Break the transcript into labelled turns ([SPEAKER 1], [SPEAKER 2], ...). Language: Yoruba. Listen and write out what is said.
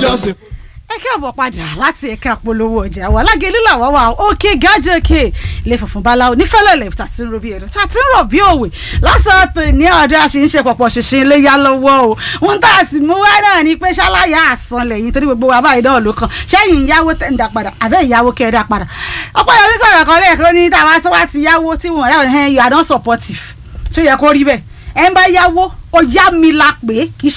[SPEAKER 1] just
[SPEAKER 2] ẹ káàbọ̀ padà láti ẹ̀ka polówó ọjà wa Lágelú làwọn wà òkè gájòkè ilé funfun báláwo nífẹ̀lẹ́lẹ̀ tàti ń ro bí ẹ̀rọ tàti ń rọ̀ bí òwe lásàtò ní ọ̀dọ̀ àṣìṣe pọ̀pọ̀ ṣìṣìn ilé yá lọ́wọ́ o wọn tá a sì mú wá náà ni pé ṣáláyà àsan lẹ́yìn torí gbogbo wa báyìí náà ló kàn ṣẹ́yìn ìyàwó tẹ̀ ń dà padà àbẹ́ ìyàwó kẹ́ ẹ̀ dà padà ọ̀pọ̀ yẹn sọ̀rọ̀ kan lẹ́ẹ̀kan ní táwa tó wá ti yáwó tí wọ́n rẹ̀ you are not supportive ṣó yẹ kó rí bẹ́ẹ̀ ẹ̀ ń bá yáwó ó yá mi la pé kì í